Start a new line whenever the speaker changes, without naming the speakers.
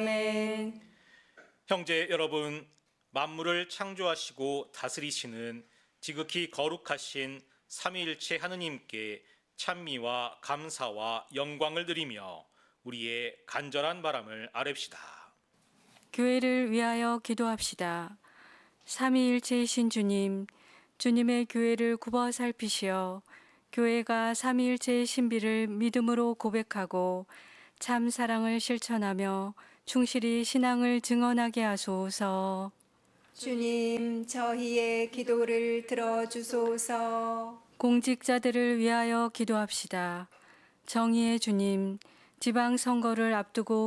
아멘.
형제 여러분, 만물을 창조하시고 다스리시는 지극히 거룩하신 삼위일체 하느님께 찬미와 감사와 영광을 드리며 우리의 간절한 바람을 아뢰시다.
교회를 위하여 기도합시다. 삼위일체이신 주님, 주님의 교회를 굽어 살피시어 교회가 삼위일체의 신비를 믿음으로 고백하고 참 사랑을 실천하며 충실히 신앙을 증언하게 하소서.
주님, 저희의 기도를 들어주소서.
공직자들을 위하여 기도합시다. 정의의 주님, 지방 선거를 앞두고